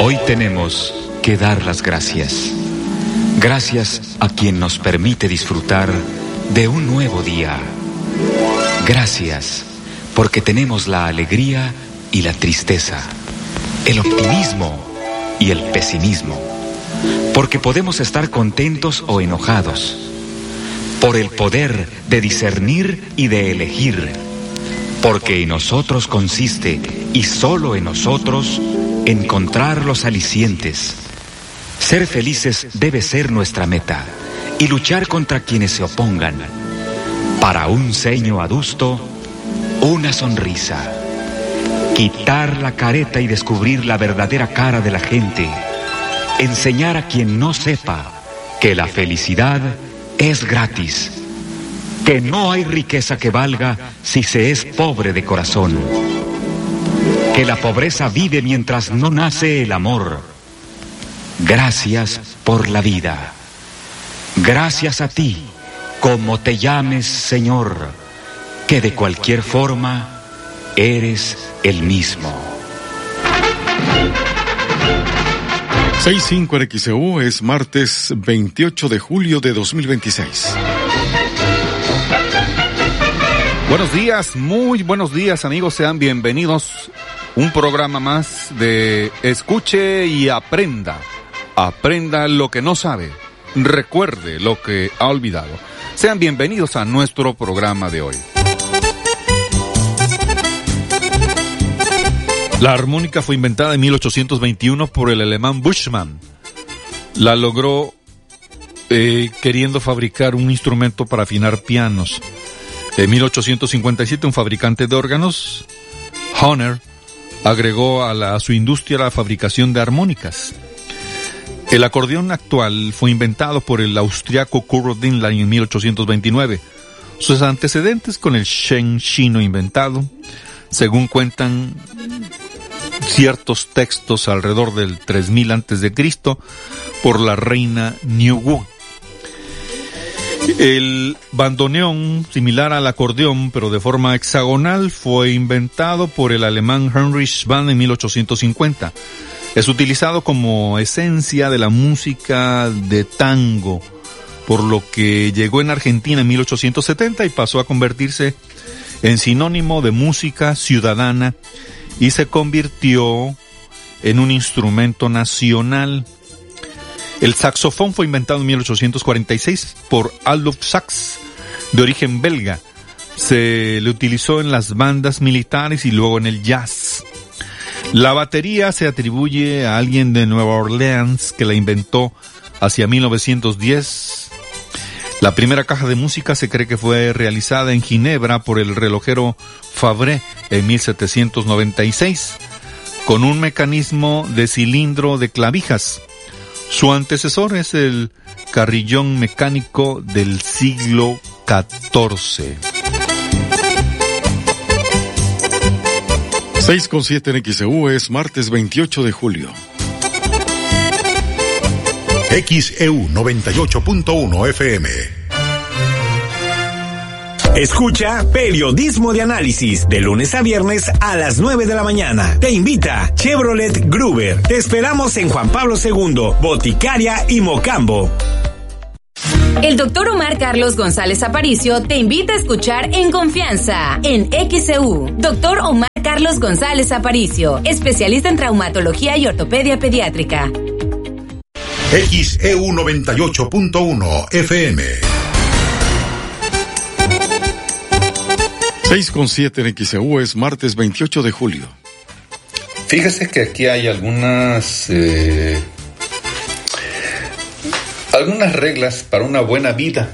Hoy tenemos que dar las gracias. Gracias a quien nos permite disfrutar de un nuevo día. Gracias porque tenemos la alegría y la tristeza, el optimismo y el pesimismo, porque podemos estar contentos o enojados, por el poder de discernir y de elegir, porque en nosotros consiste, y solo en nosotros, encontrar los alicientes. Ser felices debe ser nuestra meta, y luchar contra quienes se opongan. Para un ceño adusto, una sonrisa. Quitar la careta y descubrir la verdadera cara de la gente. Enseñar a quien no sepa que la felicidad es gratis. Que no hay riqueza que valga si se es pobre de corazón. Que la pobreza vive mientras no nace el amor. Gracias por la vida. Gracias a ti, como te llames, Señor, que de cualquier forma eres el mismo. 6:5 en XEU, es martes 28 de julio de 2026. Buenos días, muy buenos días, amigos, sean bienvenidos. Un programa más de Escuche y Aprenda. Aprenda lo que no sabe, recuerde lo que ha olvidado. Sean bienvenidos a nuestro programa de hoy. La armónica fue inventada en 1821 por el alemán Buschmann. La logró queriendo fabricar un instrumento para afinar pianos. En 1857 un fabricante de órganos, Hohner, agregó a su industria la fabricación de armónicas. El acordeón actual fue inventado por el austriaco Kurt Dinlein en 1829. Sus antecedentes con el Shen chino inventado, según cuentan ciertos textos alrededor del 3000 a.C., por la reina Niugu. El bandoneón, similar al acordeón, pero de forma hexagonal, fue inventado por el alemán Heinrich Schwann en 1850. Es utilizado como esencia de la música de tango, por lo que llegó en Argentina en 1870 y pasó a convertirse en sinónimo de música ciudadana y se convirtió en un instrumento nacional. El saxofón fue inventado en 1846 por Adolf Sax, de origen belga. Se le utilizó en las bandas militares y luego en el jazz. La batería se atribuye a alguien de Nueva Orleans que la inventó hacia 1910. La primera caja de música se cree que fue realizada en Ginebra por el relojero Fabre en 1796, con un mecanismo de cilindro de clavijas. Su antecesor es el carrillón mecánico del siglo XIV. 6:7 en XEU, es martes 28 de julio. XEU 98.1 FM. Escucha Periodismo de Análisis de lunes a viernes a las 9 de la mañana. Te invita Chevrolet Gruber. Te esperamos en Juan Pablo II, Boticaria y Mocambo. El doctor Omar Carlos González Aparicio te invita a escuchar En Confianza en XEU. Doctor Omar Carlos González Aparicio, especialista en traumatología y ortopedia pediátrica. XEU 98.1 FM. 6:7 en XEU, es martes 28 de julio. Fíjese que aquí hay algunas reglas para una buena vida,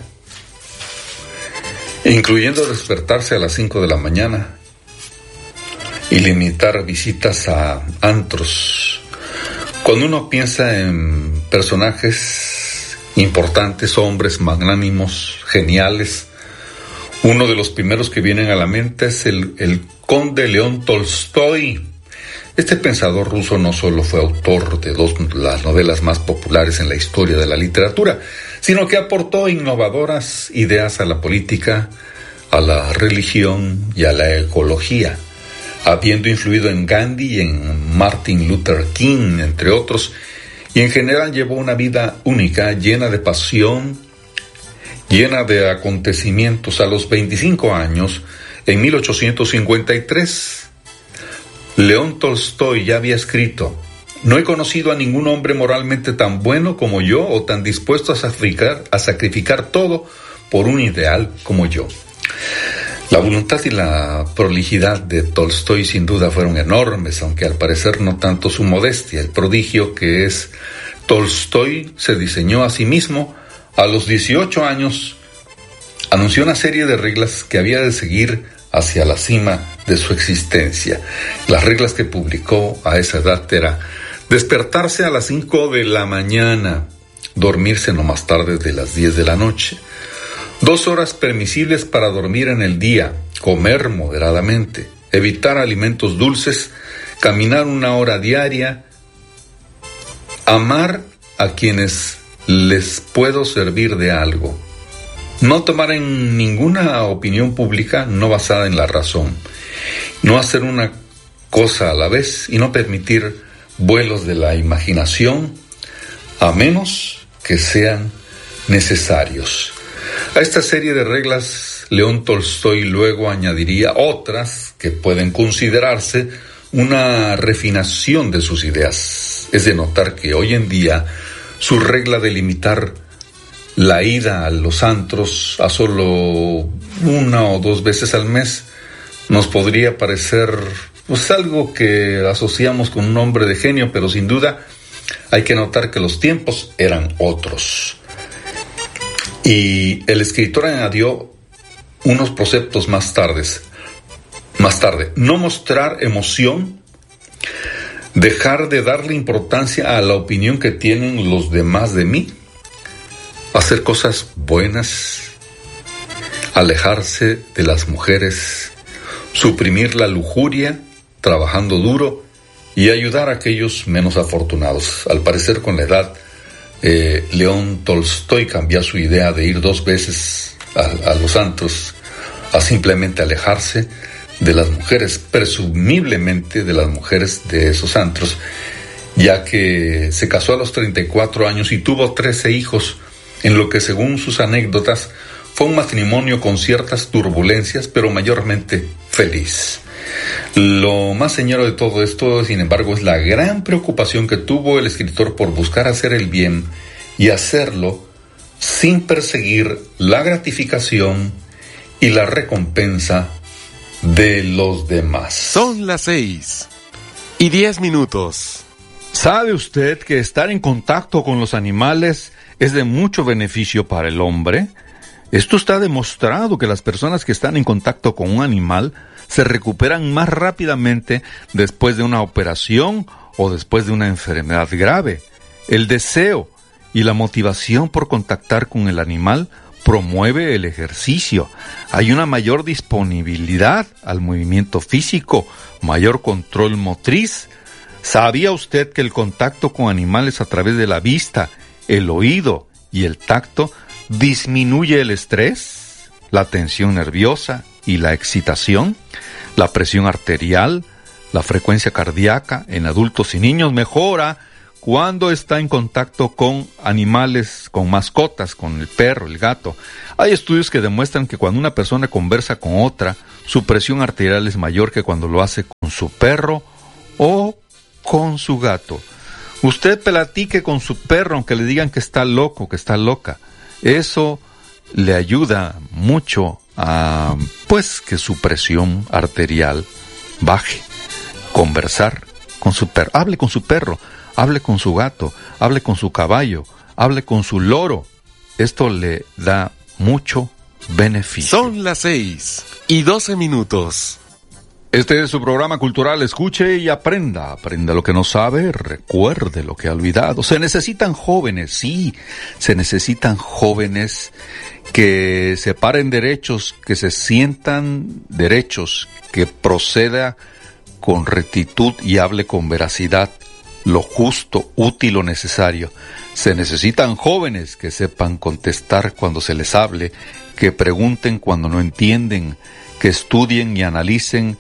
incluyendo despertarse a las 5 de la mañana y limitar visitas a antros. Cuando uno piensa en personajes importantes, hombres magnánimos, geniales, uno de los primeros que vienen a la mente es el conde León Tolstoy. Este pensador ruso no solo fue autor de dos de las novelas más populares en la historia de la literatura, sino que aportó innovadoras ideas a la política, a la religión y a la ecología. habiendo influido en Gandhi y en Martin Luther King, entre otros, y en general llevó una vida única, llena de pasión, llena de acontecimientos. A los 25 años, en 1853, León Tolstoy ya había escrito: no he conocido a ningún hombre moralmente tan bueno como yo o tan dispuesto a sacrificar todo por un ideal como yo. La voluntad y la prolijidad de Tolstoy sin duda fueron enormes, aunque al parecer no tanto su modestia. El prodigio que es Tolstoy se diseñó a sí mismo. A los 18 años anunció una serie de reglas que había de seguir hacia la cima de su existencia. Las reglas que publicó a esa edad era: despertarse a las 5 de la mañana, dormirse no más tarde de las 10 de la noche, 2 horas permisibles para dormir en el día, comer moderadamente, evitar alimentos dulces, caminar 1 hora diaria, amar a quienes les puedo servir de algo, no tomar en ninguna opinión pública no basada en la razón, no hacer una cosa a la vez y no permitir vuelos de la imaginación a menos que sean necesarios. A esta serie de reglas, León Tolstoy luego añadiría otras que pueden considerarse una refinación de sus ideas. Es de notar que hoy en día su regla de limitar la ida a los antros a solo 1 o 2 veces al mes nos podría parecer algo que asociamos con un hombre de genio, pero sin duda hay que notar que los tiempos eran otros. Y el escritor añadió unos preceptos más tarde: no mostrar emoción, dejar de darle importancia a la opinión que tienen los demás de mí, hacer cosas buenas, alejarse de las mujeres, suprimir la lujuria, trabajando duro y ayudar a aquellos menos afortunados. Al parecer, con la edad, León Tolstoy cambió su idea de ir 2 veces a los antros a simplemente alejarse de las mujeres, presumiblemente de las mujeres de esos antros, ya que se casó a los 34 años y tuvo 13 hijos, en lo que, según sus anécdotas, fue un matrimonio con ciertas turbulencias, pero mayormente feliz. Lo más señero de todo esto, sin embargo, es la gran preocupación que tuvo el escritor por buscar hacer el bien y hacerlo sin perseguir la gratificación y la recompensa de los demás. Son las 6:10. ¿Sabe usted que estar en contacto con los animales es de mucho beneficio para el hombre? Esto está demostrado, que las personas que están en contacto con un animal se recuperan más rápidamente después de una operación o después de una enfermedad grave. El deseo y la motivación por contactar con el animal promueve el ejercicio. Hay una mayor disponibilidad al movimiento físico, mayor control motriz. ¿Sabía usted que el contacto con animales a través de la vista, el oído y el tacto disminuye el estrés, la tensión nerviosa y la excitación? La presión arterial, la frecuencia cardíaca en adultos y niños mejora cuando está en contacto con animales, con mascotas, con el perro, el gato. Hay estudios que demuestran que cuando una persona conversa con otra, su presión arterial es mayor que cuando lo hace con su perro o con su gato. Usted platique con su perro aunque le digan que está loco, que está loca. Eso le ayuda mucho a, que su presión arterial baje. Conversar con su perro, hable con su perro, hable con su gato, hable con su caballo, hable con su loro. Esto le da mucho beneficio. Son las 6:12. Este es su programa cultural. Escuche y aprenda. Aprenda lo que no sabe, recuerde lo que ha olvidado. Se necesitan jóvenes, sí, se necesitan jóvenes que se paren derechos, que se sientan derechos, que proceda con rectitud y hable con veracidad, lo justo, útil o necesario. Se necesitan jóvenes que sepan contestar cuando se les hable, que pregunten cuando no entienden, que estudien y analicen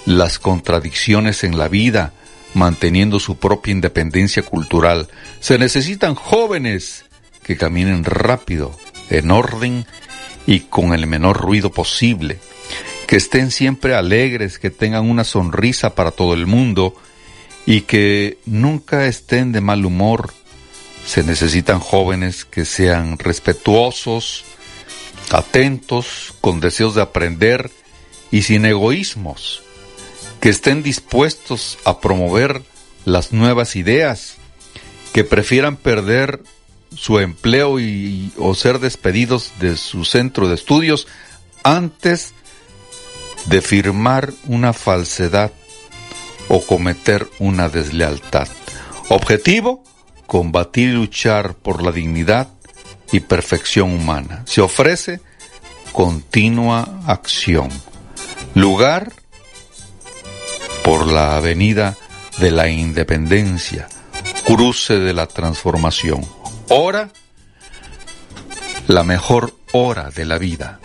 las contradicciones en la vida, manteniendo su propia independencia cultural. Se necesitan jóvenes que caminen rápido, en orden y con el menor ruido posible, que estén siempre alegres, que tengan una sonrisa para todo el mundo y que nunca estén de mal humor. Se necesitan jóvenes que sean respetuosos, atentos, con deseos de aprender y sin egoísmos, que estén dispuestos a promover las nuevas ideas, que prefieran perder su empleo o ser despedidos de su centro de estudios antes de firmar una falsedad o cometer una deslealtad. Objetivo: combatir y luchar por la dignidad y perfección humana. Se ofrece continua acción. Lugar: por la Avenida de la Independencia, cruce de la Transformación. Hora: la mejor hora de la vida.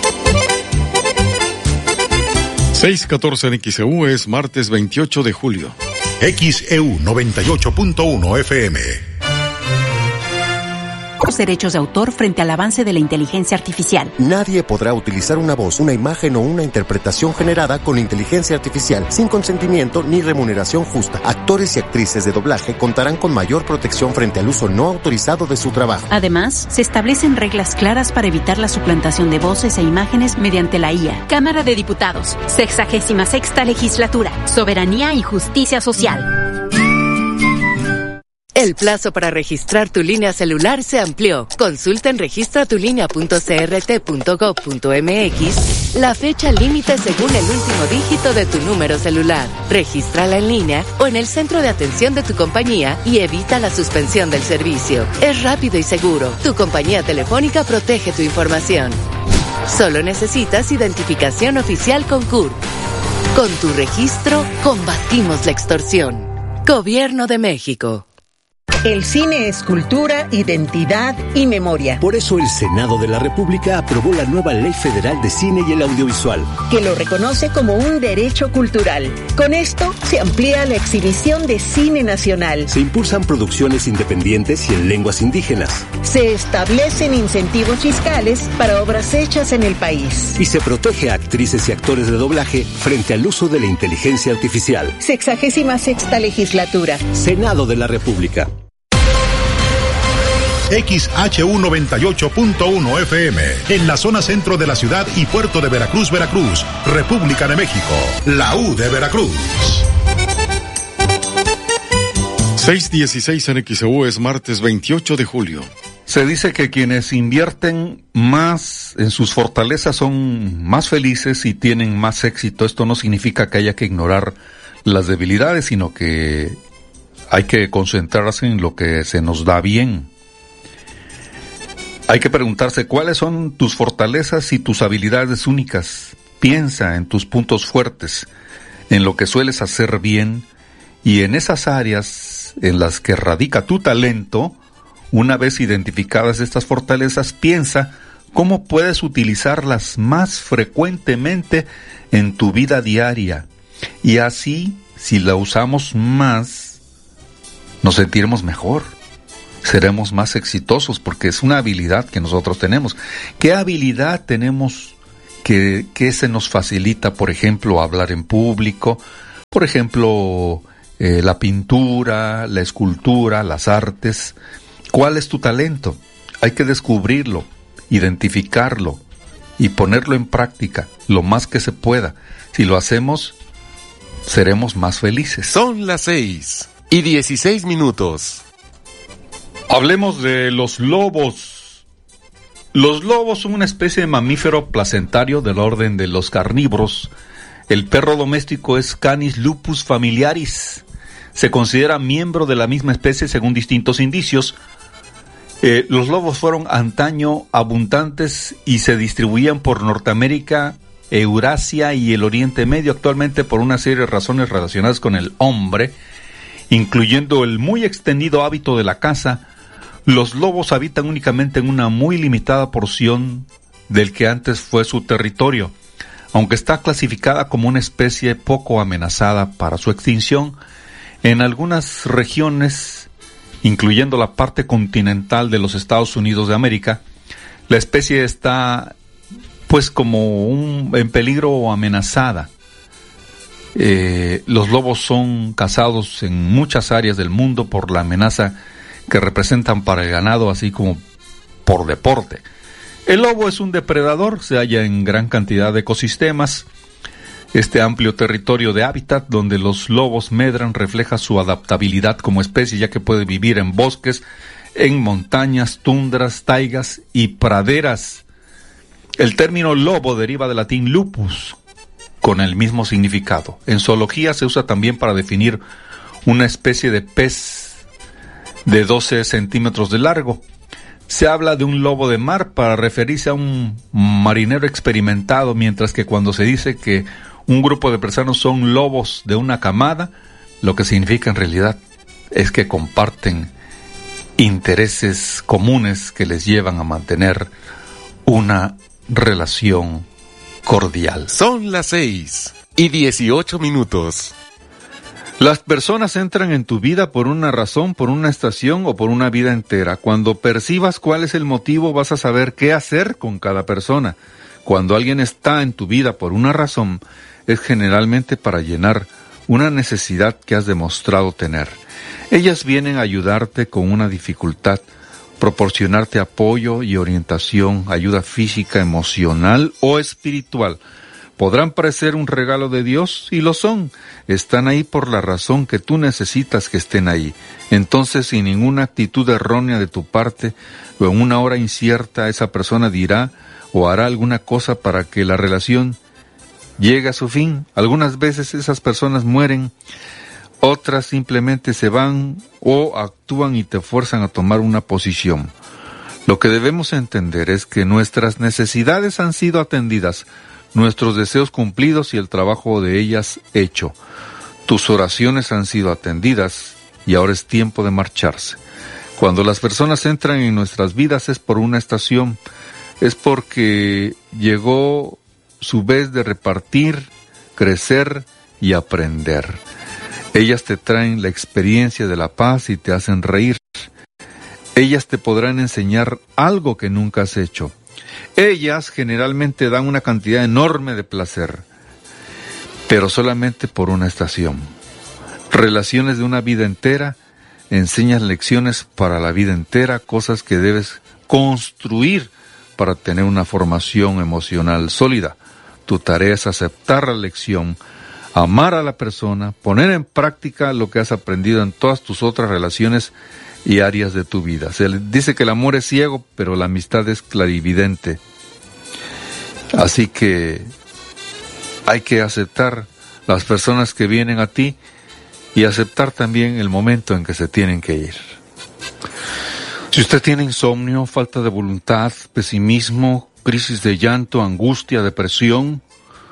6:14 en XEU, es martes 28 de julio. XEU 98.1 FM. Los derechos de autor frente al avance de la inteligencia artificial. Nadie podrá utilizar una voz, una imagen o una interpretación generada con inteligencia artificial sin consentimiento ni remuneración justa. Actores y actrices de doblaje contarán con mayor protección frente al uso no autorizado de su trabajo. Además, se establecen reglas claras para evitar la suplantación de voces e imágenes mediante la IA. Cámara de Diputados, 66ª Legislatura, Soberanía y Justicia Social. El plazo para registrar tu línea celular se amplió. Consulta en registratulinea.crt.gov.mx la fecha límite según el último dígito de tu número celular. Regístrala en línea o en el centro de atención de tu compañía y evita la suspensión del servicio. Es rápido y seguro. Tu compañía telefónica protege tu información. Solo necesitas identificación oficial con CURP. Con tu registro, combatimos la extorsión. Gobierno de México. El cine es cultura, identidad y memoria. Por eso el Senado de la República aprobó la nueva Ley Federal de Cine y el Audiovisual, que lo reconoce como un derecho cultural. Con esto se amplía la exhibición de cine nacional. Se impulsan producciones independientes y en lenguas indígenas. Se establecen incentivos fiscales para obras hechas en el país. Y se protege a actrices y actores de doblaje frente al uso de la inteligencia artificial. 66ª Legislatura. Senado de la República. XHU 98.1 FM, en la zona centro de la ciudad y puerto de Veracruz, Veracruz, República de México, la U de Veracruz. 6:16 en XEU, es martes 28 de julio. Se dice que quienes invierten más en sus fortalezas son más felices y tienen más éxito. Esto no significa que haya que ignorar las debilidades, sino que hay que concentrarse en lo que se nos da bien. Hay que preguntarse cuáles son tus fortalezas y tus habilidades únicas. Piensa en tus puntos fuertes, en lo que sueles hacer bien, y en esas áreas en las que radica tu talento. Una vez identificadas estas fortalezas, piensa cómo puedes utilizarlas más frecuentemente en tu vida diaria. Y así, si la usamos más, nos sentiremos mejor. Seremos más exitosos porque es una habilidad que nosotros tenemos. ¿Qué habilidad tenemos que se nos facilita? Por ejemplo, hablar en público, por ejemplo, la pintura, la escultura, las artes. ¿Cuál es tu talento? Hay que descubrirlo, identificarlo y ponerlo en práctica lo más que se pueda. Si lo hacemos, seremos más felices. Son las 6:16. Hablemos de los lobos. Los lobos son una especie de mamífero placentario del orden de los carnívoros. El perro doméstico es Canis lupus familiaris. Se considera miembro de la misma especie según distintos indicios. Los lobos fueron antaño abundantes y se distribuían por Norteamérica, Eurasia y el Oriente Medio, actualmente por una serie de razones relacionadas con el hombre, incluyendo el muy extendido hábito de la caza. Los lobos habitan únicamente en una muy limitada porción del que antes fue su territorio. Aunque está clasificada como una especie poco amenazada para su extinción, en algunas regiones, incluyendo la parte continental de los Estados Unidos de América, la especie está pues como en peligro o amenazada. Los lobos son cazados en muchas áreas del mundo por la amenaza que representan para el ganado, así como por deporte. El lobo es un depredador, se halla en gran cantidad de ecosistemas. Este amplio territorio de hábitat donde los lobos medran refleja su adaptabilidad como especie, ya que puede vivir en bosques, en montañas, tundras, taigas y praderas. El término lobo deriva del latín lupus, con el mismo significado. En zoología se usa también para definir una especie de pez de 12 centímetros de largo. Se habla de un lobo de mar para referirse a un marinero experimentado, mientras que cuando se dice que un grupo de personas son lobos de una camada, lo que significa en realidad es que comparten intereses comunes que les llevan a mantener una relación cordial. Son las 6:18. Las personas entran en tu vida por una razón, por una estación o por una vida entera. Cuando percibas cuál es el motivo, vas a saber qué hacer con cada persona. Cuando alguien está en tu vida por una razón, es generalmente para llenar una necesidad que has demostrado tener. Ellas vienen a ayudarte con una dificultad, proporcionarte apoyo y orientación, ayuda física, emocional o espiritual. Podrán parecer un regalo de Dios, y lo son. Están ahí por la razón que tú necesitas que estén ahí. Entonces, sin ninguna actitud errónea de tu parte, o en una hora incierta, esa persona dirá o hará alguna cosa para que la relación llegue a su fin. Algunas veces esas personas mueren, otras simplemente se van o actúan y te fuerzan a tomar una posición. Lo que debemos entender es que nuestras necesidades han sido atendidas, nuestros deseos cumplidos y el trabajo de ellas hecho. Tus oraciones han sido atendidas y ahora es tiempo de marcharse. Cuando las personas entran en nuestras vidas es por una estación, es porque llegó su vez de repartir, crecer y aprender. Ellas te traen la experiencia de la paz y te hacen reír. Ellas te podrán enseñar algo que nunca has hecho. Ellas generalmente dan una cantidad enorme de placer, pero solamente por una estación. Relaciones de una vida entera, enseñas lecciones para la vida entera, cosas que debes construir para tener una formación emocional sólida. Tu tarea es aceptar la lección, amar a la persona, poner en práctica lo que has aprendido en todas tus otras relaciones y áreas de tu vida. Se dice que el amor es ciego, pero la amistad es clarividente. Así que hay que aceptar las personas que vienen a ti y aceptar también el momento en que se tienen que ir. Si usted tiene insomnio, falta de voluntad, pesimismo, crisis de llanto, angustia, depresión,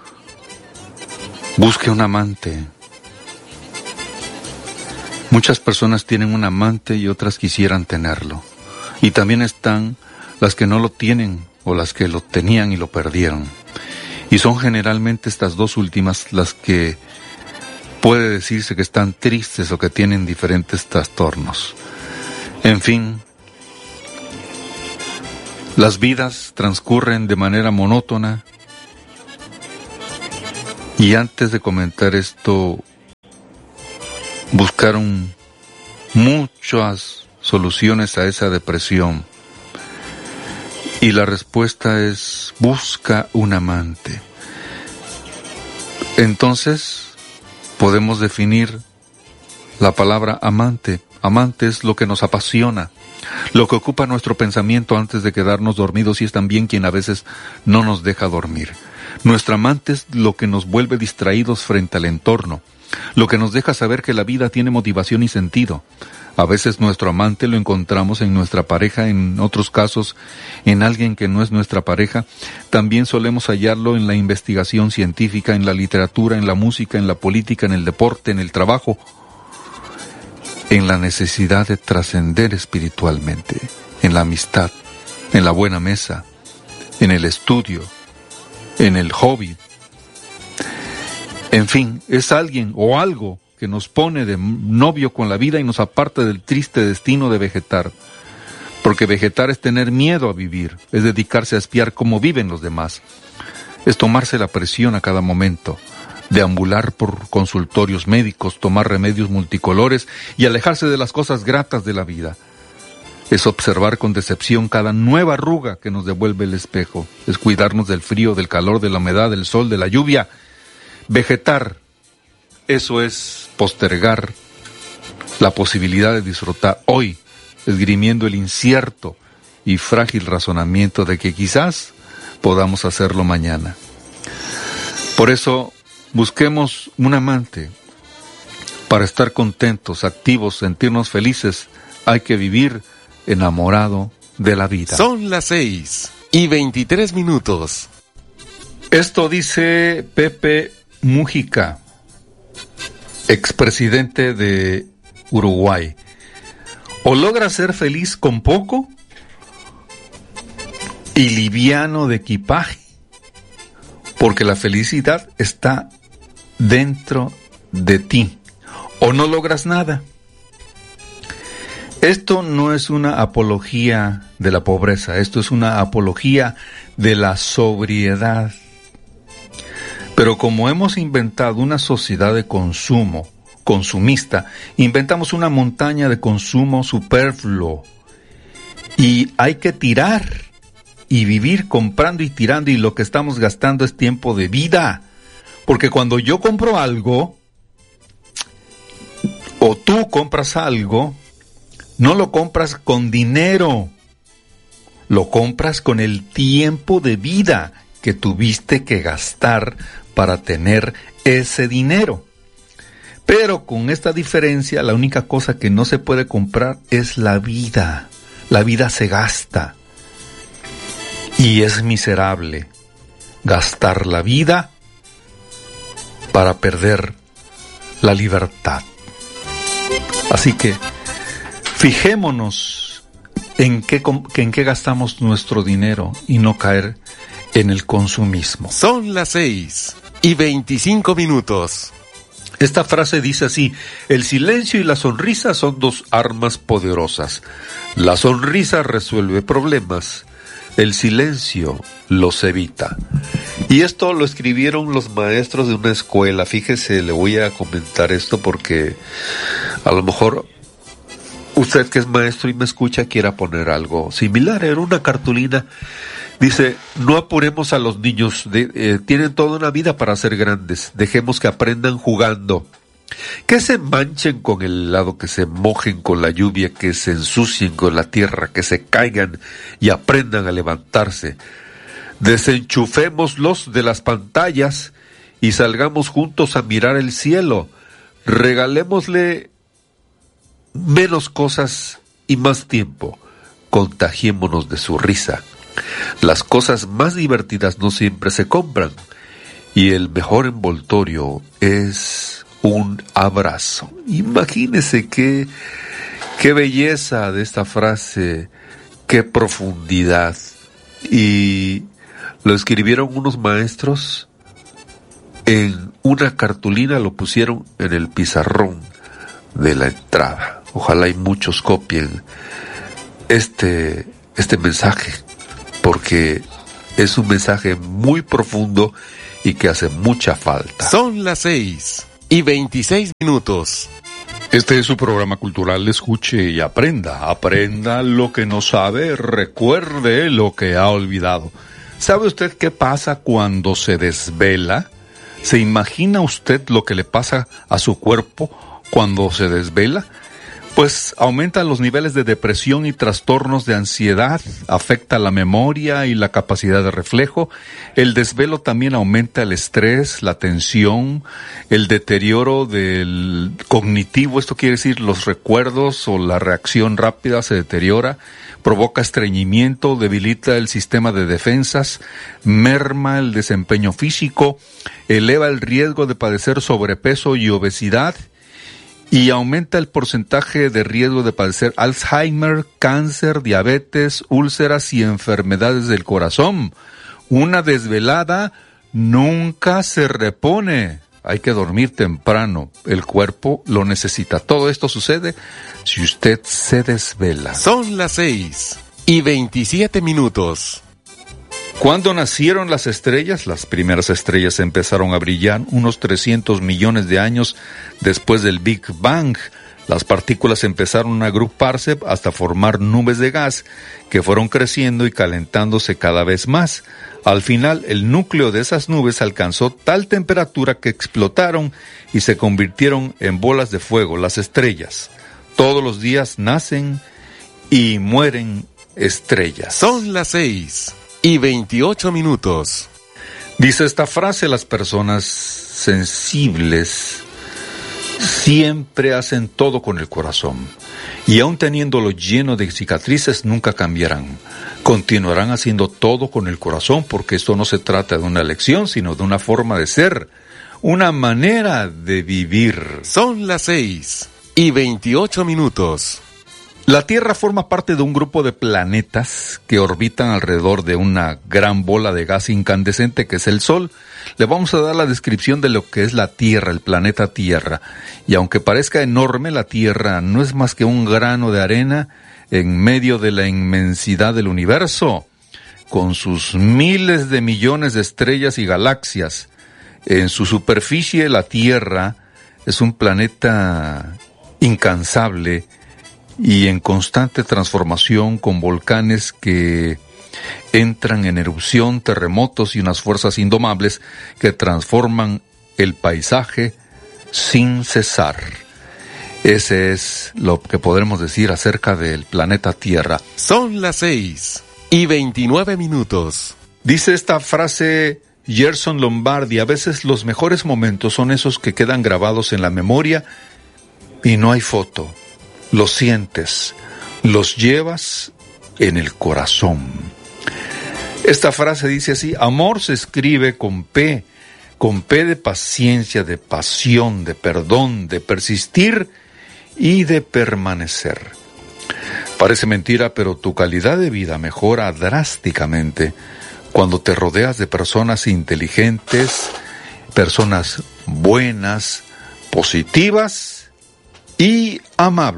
busque un amante. Muchas personas tienen un amante y otras quisieran tenerlo. Y también están las que no lo tienen o las que lo tenían y lo perdieron. Y son generalmente estas dos últimas las que puede decirse que están tristes o que tienen diferentes trastornos. En fin, las vidas transcurren de manera monótona. Y antes de comentar esto, buscaron muchas soluciones a esa depresión. Y la respuesta es: busca un amante. Entonces, podemos definir la palabra amante. Amante es lo que nos apasiona, lo que ocupa nuestro pensamiento antes de quedarnos dormidos, y es también quien a veces no nos deja dormir. Nuestra amante es lo que nos vuelve distraídos frente al entorno, lo que nos deja saber que la vida tiene motivación y sentido. A veces nuestro amante lo encontramos en nuestra pareja, en otros casos en alguien que no es nuestra pareja. También solemos hallarlo en la investigación científica, en la literatura, en la música, en la política, en el deporte, en el trabajo, en la necesidad de trascender espiritualmente, en la amistad, en la buena mesa, en el estudio, en el hobby, En fin, es alguien o algo que nos pone de novio con la vida y nos aparta del triste destino de vegetar. Porque vegetar es tener miedo a vivir, es dedicarse a espiar cómo viven los demás, es tomarse la presión a cada momento, deambular por consultorios médicos, tomar remedios multicolores y alejarse de las cosas gratas de la vida. Es observar con decepción cada nueva arruga que nos devuelve el espejo, es cuidarnos del frío, del calor, de la humedad, del sol, de la lluvia. Vegetar, eso es postergar la posibilidad de disfrutar hoy, esgrimiendo el incierto y frágil razonamiento de que quizás podamos hacerlo mañana. Por eso, busquemos un amante. Para estar contentos, activos, sentirnos felices, hay que vivir enamorado de la vida. Son las 6:23. Esto dice Pepe Mujica, expresidente de Uruguay. O logras ser feliz con poco y liviano de equipaje, porque la felicidad está dentro de ti, o no logras nada. Esto no es una apología de la pobreza, esto es una apología de la sobriedad. Pero como hemos inventado una sociedad de consumo, consumista, inventamos una montaña de consumo superfluo. Y hay que tirar y vivir comprando y tirando, y lo que estamos gastando es tiempo de vida. Porque cuando yo compro algo, o tú compras algo, no lo compras con dinero, lo compras con el tiempo de vida que tuviste que gastar para tener ese dinero. Pero con esta diferencia, la única cosa que no se puede comprar es la vida. La vida se gasta. Y es miserable gastar la vida para perder la libertad. Así que fijémonos en qué gastamos nuestro dinero y no caer en el consumismo. Son las 6:25. Esta frase dice así: el silencio y la sonrisa son dos armas poderosas. La sonrisa resuelve problemas, el silencio los evita. Y esto lo escribieron los maestros de una escuela. Fíjese, le voy a comentar esto porque a lo mejor usted que es maestro y me escucha quiera poner algo similar. Era una cartulina. Dice: no apuremos a los niños, tienen toda una vida para ser grandes, dejemos que aprendan jugando, que se manchen con el helado, que se mojen con la lluvia, que se ensucien con la tierra, que se caigan y aprendan a levantarse. Desenchufémoslos de las pantallas y salgamos juntos a mirar el cielo. Regalémosle menos cosas y más tiempo, contagiémonos de su risa. Las cosas más divertidas no siempre se compran y el mejor envoltorio es un abrazo. Imagínese qué belleza de esta frase, qué profundidad. Y lo escribieron unos maestros en una cartulina, lo pusieron en el pizarrón de la entrada. Ojalá y muchos copien este mensaje, porque es un mensaje muy profundo y que hace mucha falta. Son las 6:26. Este es su programa cultural. Escuche y aprenda. Aprenda lo que no sabe, recuerde lo que ha olvidado. ¿Sabe usted qué pasa cuando se desvela? ¿Se imagina usted lo que le pasa a su cuerpo cuando se desvela? Pues aumenta los niveles de depresión y trastornos de ansiedad, afecta la memoria y la capacidad de reflejo. El desvelo también aumenta el estrés, la tensión, el deterioro del cognitivo, esto quiere decir los recuerdos o la reacción rápida se deteriora, provoca estreñimiento, debilita el sistema de defensas, merma el desempeño físico, eleva el riesgo de padecer sobrepeso y obesidad, y aumenta el porcentaje de riesgo de padecer Alzheimer, cáncer, diabetes, úlceras y enfermedades del corazón. Una desvelada nunca se repone. hay que dormir temprano, el cuerpo lo necesita. Todo esto sucede si usted se desvela. Son las 6:27. ¿Cuándo nacieron las estrellas? Las primeras estrellas empezaron a brillar unos 300 millones de años después del Big Bang. Las partículas empezaron a agruparse hasta formar nubes de gas que fueron creciendo y calentándose cada vez más. Al final, el núcleo de esas nubes alcanzó tal temperatura que explotaron y se convirtieron en bolas de fuego, las estrellas. Todos los días nacen y mueren estrellas. Son las 6:28. Dice esta frase: las personas sensibles siempre hacen todo con el corazón, y aun teniéndolo lleno de cicatrices, nunca cambiarán. Continuarán haciendo todo con el corazón, porque esto no se trata de una elección, sino de una forma de ser, una manera de vivir. Son las 6:28. La Tierra forma parte de un grupo de planetas que orbitan alrededor de una gran bola de gas incandescente que es el Sol. Le vamos a dar la descripción de lo que es la Tierra, el planeta Tierra. Y aunque parezca enorme, la Tierra no es más que un grano de arena en medio de la inmensidad del universo, con sus miles de millones de estrellas y galaxias. En su superficie, la Tierra es un planeta incansable y en constante transformación, con volcanes que entran en erupción, terremotos y unas fuerzas indomables que transforman el paisaje sin cesar. Ese es lo que podremos decir acerca del planeta Tierra. Son las 6:29. Dice esta frase Gerson Lombardi: a veces los mejores momentos son esos que quedan grabados en la memoria y no hay foto. Los sientes, los llevas en el corazón. Esta frase dice así: amor se escribe con P de paciencia, de pasión, de perdón, de persistir y de permanecer. Parece mentira, pero tu calidad de vida mejora drásticamente cuando te rodeas de personas inteligentes, personas buenas, positivas y amables.